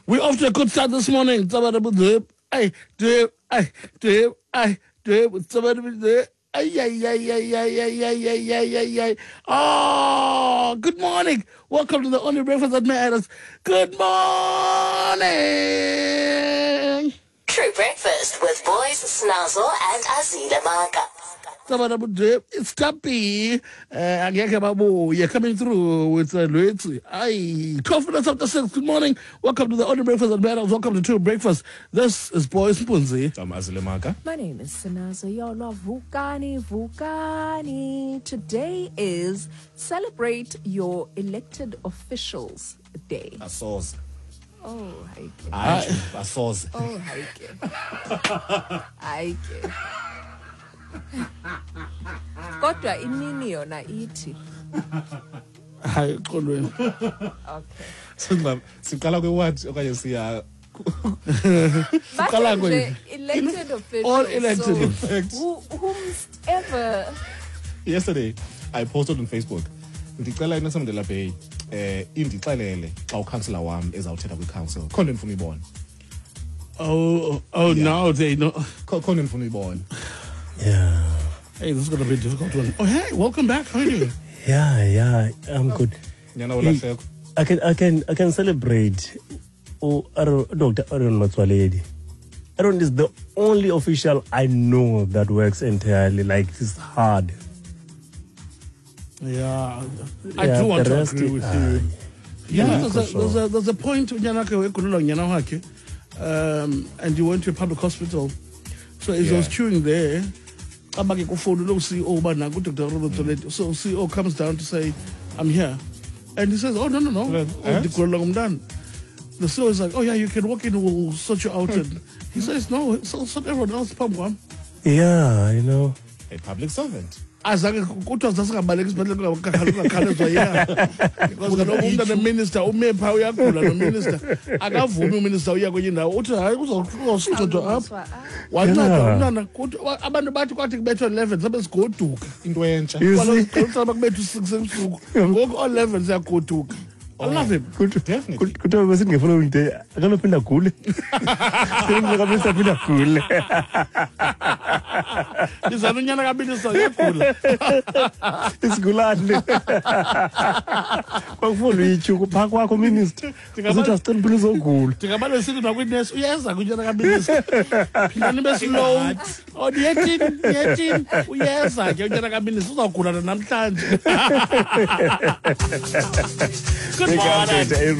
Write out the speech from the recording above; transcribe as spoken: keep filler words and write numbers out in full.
We're off to a good start this morning. Ay, drip, ay, drip, ay, drip. Ay, ay, ay, ay, ay, ay, ay, ay, ay, ay, ay. Oh, good morning. Welcome to the only breakfast that matters. Good morning. True Breakfast with Boys Snazzle and Azila Maka. It's Tappy. Uh, You're coming through with uh, Luigi. Aye, twelve minutes after six. Good morning. Welcome to the only breakfast that matters. Welcome to True Breakfast. This is Boys Punzi. I'm Azila Maka. My name is Sinazo. Y'all love Vukani, Vukani. Today is Celebrate Your Elected Officials Day. A sauce. Oh, haike. I a sauce. Oh, haike. Haike. Kodwa imini yona ithi. Hayi xolweni. Okay. Siqala siqala kwe-what okanye siya Siqala But elected officials. All elected. So, who, whomsoever. Yesterday I posted on Facebook. Ndicela inasamdela Bay eh indixelele xa ukansela wami ezawuthetha kwi-council. Khona ndifuna uyibona. Oh, oh, Yeah. now they know. Khona ndifuna uyibona. Yeah, Hey, this is going to be a difficult one. Oh, hey, welcome back. How are you doing? yeah, yeah. I'm good. Nyana Hey, ulahleko. I can, I can, I can celebrate. Oh, Aaron, Doctor Aaron Matwaledi. Aaron is the only official I know that works entirely like this hard. Yeah, I Yeah, do want the to rest agree is- with ah, you. yeah, Yeah, there's, for a, sure. there's a there's a point when you're not um, and you went to a public hospital. So as I was Yeah. queuing there, abake kufona lo C E O ba na ku Doctor Robert Toledo. So C E O comes down to say, I'm here. And he says, oh, no, no, no. Well, Oh, eh? I'm done. The C E O is like, oh, yeah, you can walk in, we'll sort you out. And he says, no, so sort everyone else, pump one. Yeah, you know. A public servant. Azange kuthiwa zasingabaleki isibhedlela kungakhalezwa yena because kaloku umntu neminister ume phaa uyagula nominister akavumi uminister uya kwenye indawo uthi hayi uzawusincedwa apha wancedwa Yeah. umntana abantu bathi kwathi kubethwa eleven sabe sigoduka Into entsha. You see? kwalokuqala bakubetha u-six ebusuku ngoku o-eleven siyagoduka I love him. Definitely. Kuthiwa besingefuna umntu akanophinda agule. Singakamisa aphinda agule. Izana unyana kaminister uyagula Isigulane. Kwakufuna uyityuku phaa kwakho minister. Uzothi asicela impilo uzogula. ndingabale sithi nakwinesi uyeza kunyana kaminister phindani beslow o niyethini niyethini uyeza ke unyana kaminister uzawugula namhlanje. Good Big morning. update,